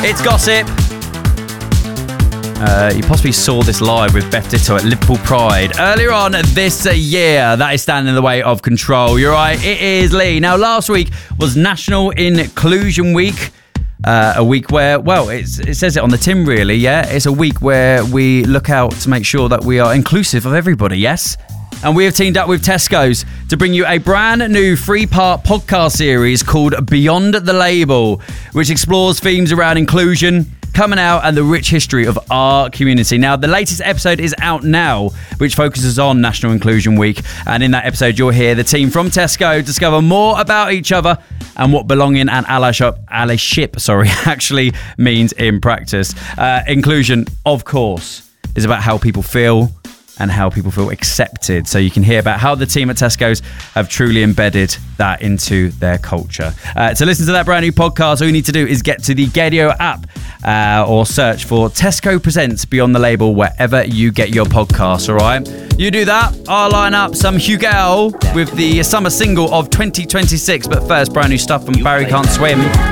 It's Gossip. You possibly saw this live with Beth Ditto at Liverpool Pride earlier on this year. That is standing in the way of Control. You're right, it is Lee. Now, last week was National Inclusion Week. A week where, well, it says it on the tin, really, yeah? It's a week where we look out to make sure that we are inclusive of everybody, yes? And we have teamed up with Tesco's to bring you a brand new 3-part podcast series called Beyond the Label, which explores themes around inclusion, coming out, and the rich history of our community. Now, the latest episode is out now, which focuses on National Inclusion Week. And in that episode, you'll hear the team from Tesco discover more about each other and what belonging and allyship actually means in practice. Inclusion, of course, is about how people feel and how people feel accepted. So you can hear about how the team at Tesco's have truly embedded that into their culture. To listen to that brand new podcast, all you need to do is get to the Gaydio app or search for Tesco Presents Beyond the Label wherever you get your podcasts, all right? You do that, I'll line up some Hugo with the summer single of 2026. But first, brand new stuff from Barry Can't Swim.